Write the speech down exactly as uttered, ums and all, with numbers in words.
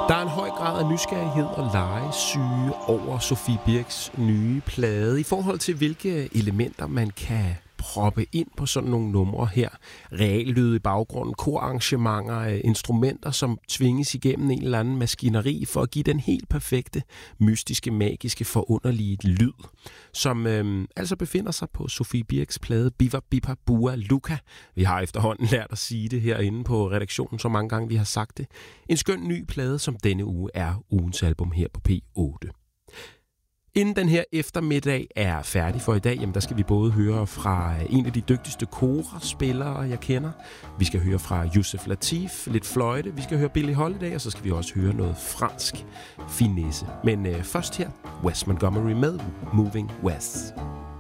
Der er en høj grad af nysgerrighed og legesyge over Sofie Birks nye plade i forhold til, hvilke elementer man kan proppe ind på sådan nogle numre her. Reallyd i baggrunden, korarrangementer, instrumenter, som tvinges igennem en eller anden maskineri for at give den helt perfekte, mystiske, magiske, forunderlige lyd, som øhm, altså befinder sig på Sofie Birks plade Biva Bipa Bua Luka. Vi har efterhånden lært at sige det herinde på redaktionen, så mange gange vi har sagt det. En skøn ny plade, som denne uge er ugens album her på P otte. Inden den her eftermiddag er færdig for i dag, jamen der skal vi både høre fra en af de dygtigste kora-spillere, jeg kender. Vi skal høre fra Yusef Lateef, lidt fløjte. Vi skal høre Billie Holiday, og så skal vi også høre noget fransk finesse. Men øh, først her, Wes Montgomery med Moving West.